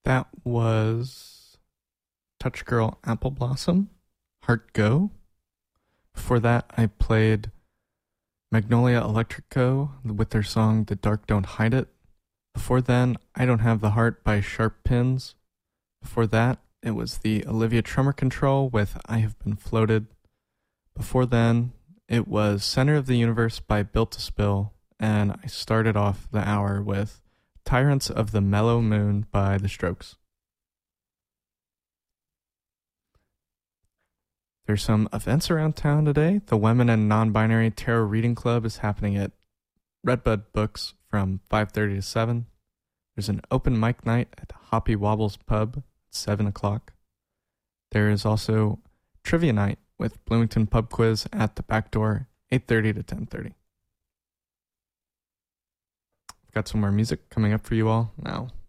That was Touch Girl Apple Blossom, Heart Go. Before that, I played Magnolia Electric Co. with their song The Dark Don't Hide It. Before then, I Don't Have the Heart by Sharp Pins. Before that, it was the Olivia Tremor Control with I Have Been Floated. Before then, it was Center of the Universe by Built to Spill. And I started off the hour with Tyrants of the Mellow Moon by The Strokes. There's some events around town today. The Women and Non-Binary Tarot Reading Club is happening at Redbud Books from 5:30 to 7. There's an open mic night at Hoppy Wobbles Pub at 7 o'clock. There is also trivia night with Bloomington Pub Quiz at the back door, 8:30 to 10:30. Got some more music coming up for you all now.